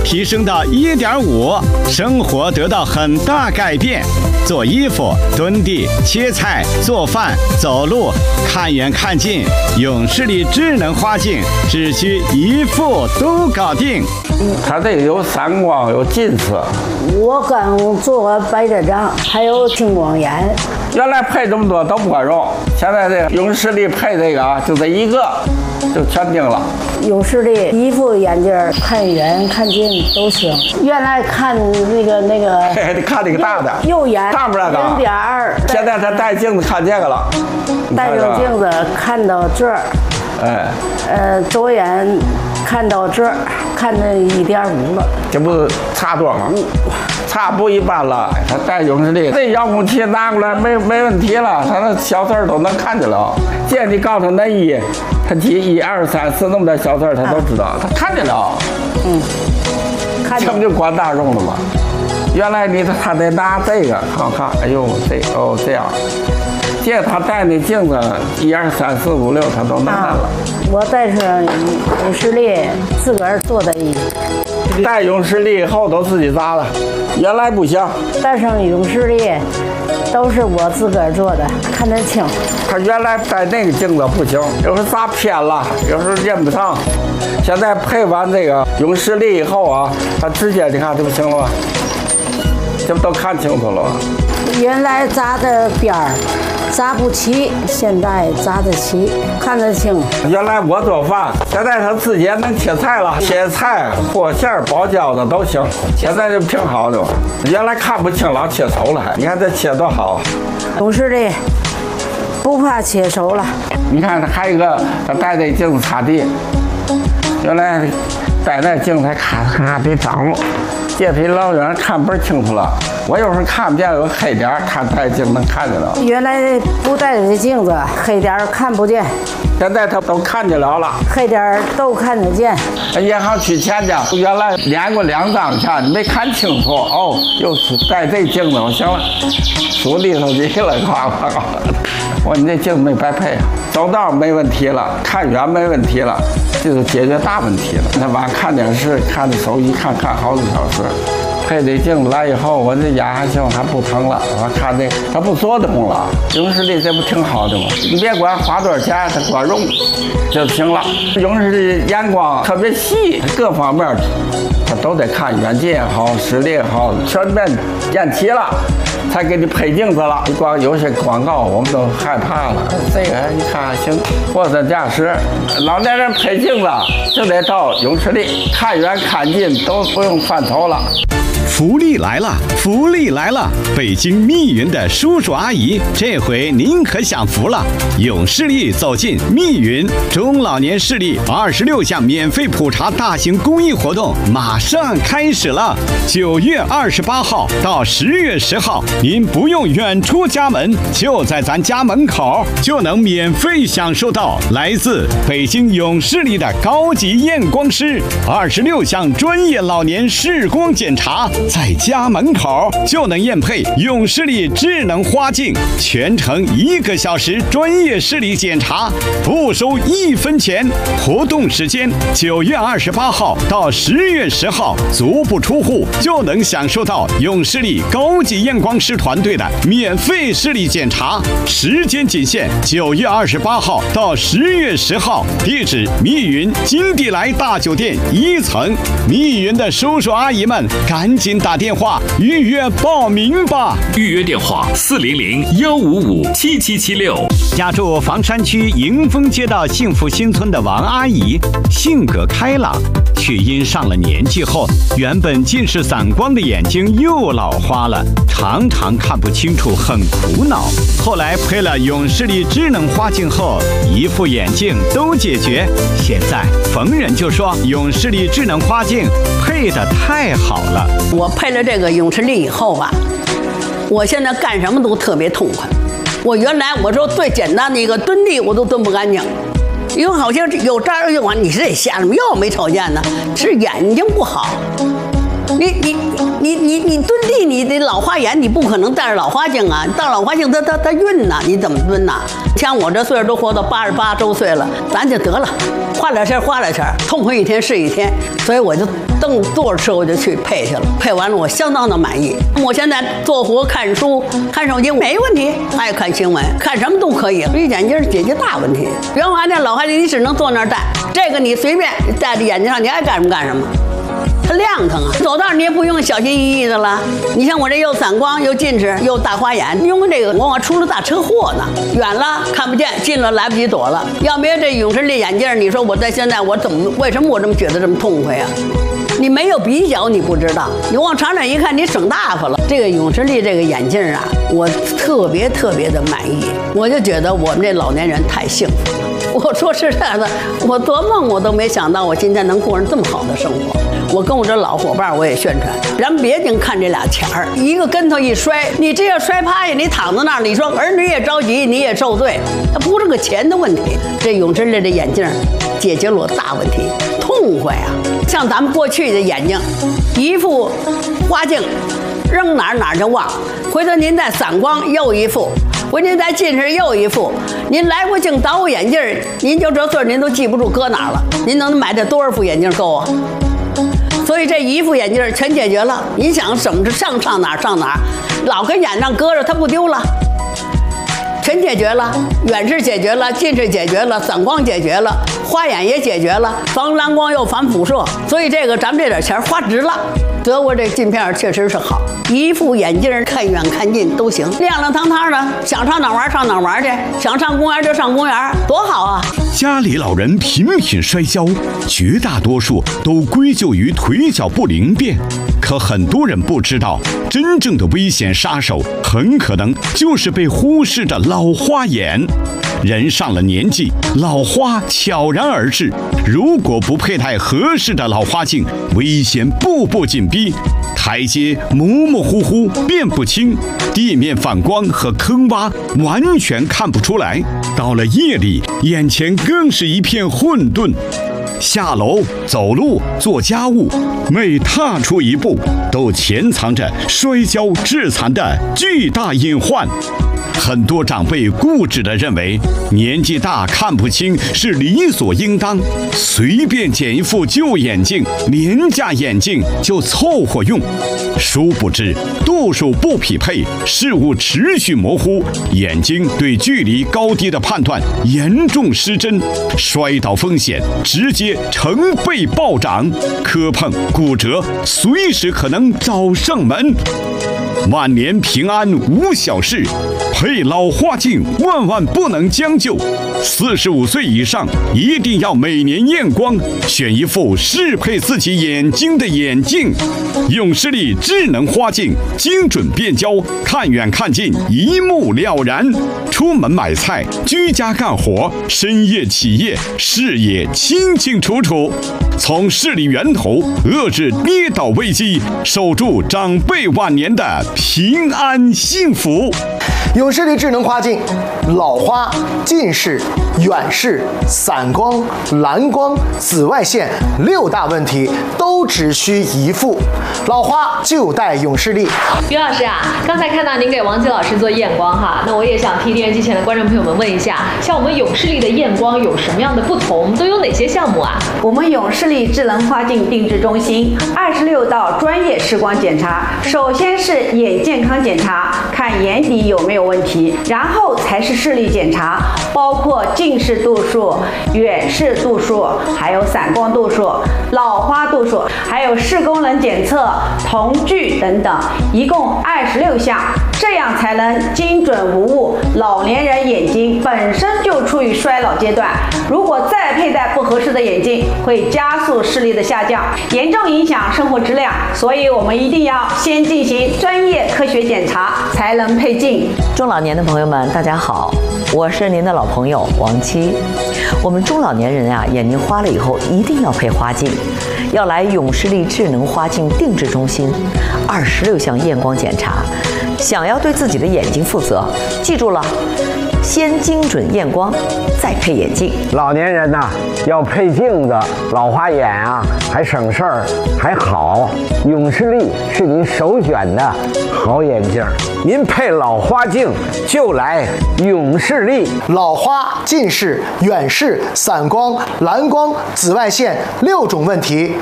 提升到1.5，生活得到很大改变。做衣服、蹲地、切菜、做饭、走路，看远看近，永视力智能花镜只需一副都搞定。 它这个有散光，有近视。 我刚做过白内障，还有青光眼。 原来配这么多都不管用，现在这个永视力配这个啊，就这一个就全定了。 永视力一副眼镜，看远看近都行。原来看那个， 看那个大的， 右眼上面那个 0.2， 现在他戴镜子看这个了， 戴上镜子看到这儿，左眼看到这儿，看到1.5了， 这不差多吗？差不一般了。他戴永视力，这遥控器拿过来没问题了，他那小字儿都能看见了。见你告诉他1，他记1、2、3、4那么点小字儿他都知道，他看见了。这不就管大众了吗？原来他得拿这个看，哎呦这样。现在他戴那镜子1、2、3、4、5、6他都能看了。 我戴上永视力，自个儿做的衣服。 戴永视力以后都自己扎了，原来不行。 戴上永视力，都是我自个儿做的，看得清。 他原来戴那个镜子不行，有时候扎偏了，有时候认不上。现在配完这个永视力以后啊，他直接你看这不行了吧？这不都看清楚了吗？ 原来扎的边儿扎不齐，现在扎得齐，看得清。 原来我做饭，现在他自己也能切菜了，切菜、和馅儿、包饺子都行。现在就挺好的，原来看不清，老切熟了还。你看这切多好。 永视力不怕切熟了。 你看他还有一个，他戴这镜子擦地，原来戴那镜子还咔得长了。这比老远看倍儿清楚了，我有时候看不见有黑点儿，看戴镜能看见了。 原来不戴这镜子，黑点儿看不见， 现在他都看见了， 黑点儿都看得见。 银行取钱去，原来连过2张钱，你没看清楚哦，又是戴这镜子，行了，数里头去了，夸。我说你这镜子没白配啊，走道没问题了，看远没问题了。这就解决大问题了。那晚上看电视，看着手机看好几小时。配这镜子来以后，我这眼还行，还不疼了。我看这它不作动了。永视力这不挺好的吗？你别管花多少钱，它管用就行了。永视力眼光特别细，各方面它都得看，远近也好，视力也好，全面验齐了。才给你配镜子了，你光有些广告我们都害怕了。这个你看行，货真价实。老年人配镜子就得到永视力，看远看近都不用翻头了。 福利来了，福利来了！北京密云的叔叔阿姨，这回您可享福了！永视力走进密云，中老年视力26项免费普查大型公益活动马上开始了。9月28号到10月10号，您不用远出家门，就在咱家门口就能免费享受到来自北京永视力的高级验光师26项专业老年视光检查。在家门口就能验配永视力智能花镜，全程1个小时专业视力检查，不收1分钱。活动时间9月28号到10月10号，足不出户就能享受到永视力高级验光师团队的免费视力检查，时间仅限9月28号到10月10号。地址：密云金地来大酒店1层。密云的叔叔阿姨们，赶紧打电话预约报名吧！ 预约电话400-155-7776。 家住房山区迎丰街道幸福新村的王阿姨，性格开朗，却因上了年纪后，原本近视散光的眼睛又老花了，常常看不清楚，很苦恼。后来配了永视力智能花镜后，一副眼镜都解决。现在逢人就说永视力智能花镜配得太好了。 我配了这个永视力以后啊，我现在干什么都特别痛快。我原来我说最简单的一个蹲地我都蹲不干净，因为好像有这儿用啊，你是得瞎什么药没瞅见呢？是眼睛不好。 你蹲地，你的老花眼，你不可能戴着老花镜啊！戴老花镜它晕呐，你怎么蹲呐？像我这岁数都活到88周岁了，咱就得了，花点钱，痛快一天是一天。所以我就坐着车我就去配去了，配完了我相当的满意。我现在做活看书、看手机没问题，爱看新闻，看什么都可以。绿眼镜解决大问题。原来那老花镜你只能坐那儿戴，这个你随便戴在眼睛上，你爱干什么干什么。它亮堂啊，走道你也不用小心翼翼的了。你像我这又散光又近视又大花眼，用这个我出了大车祸呢，远了看不见，近了来不及躲了。要没有这永视力眼镜，你说我在现在我为什么我这么觉得这么痛快啊？你没有比较你不知道，你往长远一看你省大发了。这个永视力这个眼镜啊，我特别的满意，我就觉得我们这老年人太幸福了。我说实在的，我做梦我都没想到我今天能过上这么好的生活。我跟我这老伙伴我也宣传，咱别净看这俩钱儿，一个跟头一摔，你这要摔趴下，你躺在那儿，你说儿女也着急，你也受罪，它不是个钱的问题。这永视力的眼镜解决了我大问题，痛快啊！像咱们过去的眼睛，一副花镜，扔哪儿就忘，回头您再散光又一副。回您再近视又一副，您来过镜倒过眼镜，您就这岁您都记不住搁哪儿了。您能买这多少副眼镜够啊？所以这一副眼镜全解决了。您想怎么着上哪儿，老跟眼上搁着它不丢了，全解决了。远视解决了，近视解决了，散光解决了，花眼也解决了，防蓝光又防辐射。所以这个咱们这点钱花值了。德国这镜片确实是好，一副眼镜看远看近都行，亮亮堂堂的，想上哪玩上哪玩去，想上公园就上公园，多好啊！ 家里老人频频摔跤，绝大多数都归咎于腿脚不灵便。可很多人不知道，真正的危险杀手很可能就是被忽视的老花眼。人上了年纪，老花悄然而至，如果不佩戴合适的老花镜，危险步步紧逼。台阶模模糊糊辨不清，地面反光和坑洼完全看不出来，到了夜里眼前更是一片混沌。下楼、走路、做家务，每踏出一步都潜藏着摔跤致残的巨大隐患。很多长辈固执地认为年纪大看不清是理所应当，随便捡一副旧眼镜、廉价眼镜就凑合用。殊不知度数不匹配，视物持续模糊，眼睛对距离高低的判断严重失真，摔倒风险直接成倍暴涨，磕碰、骨折随时可能找上门。晚年平安无小事，配老花镜万不能将就。45岁以上一定要每年验光，选一副适配自己眼睛的眼镜。永视力智能花镜，精准变焦，看远看近一目了然。出门买菜、居家干活、深夜起夜，视野清清楚楚。从视力源头遏制跌倒危机，守住长辈晚年的平安幸福。 永视力智能花镜，老花、近视、远视、散光、蓝光、紫外线6大问题都只需一副，老花就戴永视力。 于老师啊，刚才看到您给王琦老师做验光哈，那我也想替电视机前的观众朋友们问一下，像我们永视力的验光有什么样的不同，都有哪些项目啊？ 我们永视力智能花镜定制中心26道专业视光检查，首先是眼健康检查，看眼底有没有问题，然后才是视力检查，包括近视度数、远视度数，还有散光度数、老花度数，还有视功能检测、瞳距等等，一共26项，这样才能精准无误。老年人眼睛本身就处于衰老阶段，如果再佩戴不合适的眼镜，会加速视力的下降，严重影响生活质量。所以我们一定要先进行专业科学检查，才能配镜。 中老年的朋友们，大家好，我是您的老朋友王琦。我们中老年人啊，眼睛花了以后一定要配花镜，要来永视力智能花镜定制中心，26项验光检查。想要对自己的眼睛负责，记住了， 先精准验光，再配眼镜。 老年人呐，要配镜子，老花眼啊，还省事儿，还好。永视力是您首选的好眼镜，您配老花镜就来永视力。 老花、近视、远视、散光、蓝光、紫外线6种问题